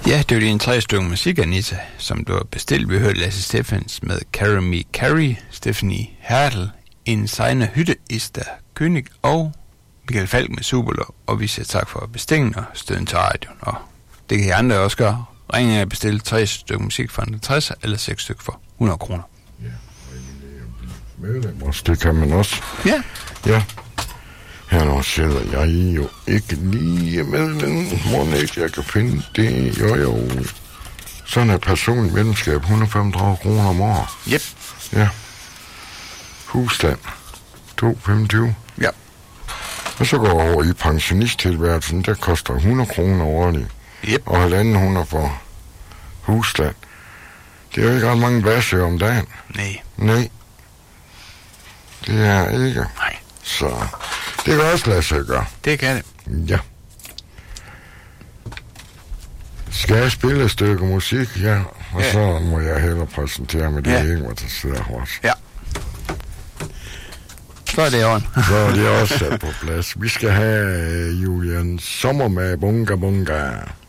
Ja, det var lige en 3 stykke musik, Anita, som du har bestilt. Vi hørte Lasse Steffens med Carry Me Carry, Stephanie Hertel, En Seine Hytte ist der König og Michael Falk med Superlov. Og vi siger tak for bestillingen og støtten til radioen. Og det kan I andre også gøre. Ring og bestil 3 stykker musik for 50 eller 6 stykker for 100 kroner. Ja, medlemmer, det kan man også. Ja. Ja. Her nu sætter jeg jo ikke lige medlem. Må ikke, jeg kan finde det. Jo. Sådan et personligt medlemskab, 135 kroner om året. Yep. Ja. Husstand, 225. Ja. Og så går jeg over i pensionisttilværelsen, der koster 100 kroner årligt. Yep. Og 1.500 for husstand. Det er jo ikke ret mange basser om dagen. Nej. Det er ikke. Nej. Så det kan også lade sig gøre. Det kan det. Ja. Skal jeg spille et stykke musik? Ja. Og så må jeg hellere præsentere med det ikke, hvor der sidder hos. Ja. Så er det i orden. Så er det også sat på plads. Vi skal have Julian Sommer med Bunga Bunga.